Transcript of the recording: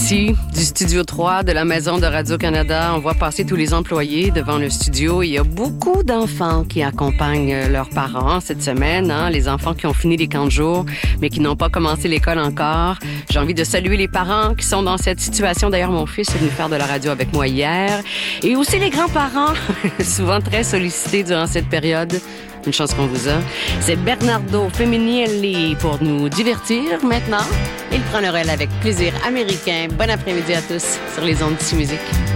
Ici, du Studio 3 de la Maison de Radio-Canada, on voit passer tous les employés devant le studio. Il y a beaucoup d'enfants qui accompagnent leurs parents cette semaine, les enfants qui ont fini les camps de jour, mais qui n'ont pas commencé l'école encore. J'ai envie de saluer les parents qui sont dans cette situation. D'ailleurs, mon fils est venu faire de la radio avec moi hier. Et aussi les grands-parents, souvent très sollicités durant cette période. Une chance qu'on vous a. C'est Bernardo Feminielli pour nous divertir maintenant. Il prend le relais avec plaisir américain. Bon après-midi à tous sur les ondes de Musique.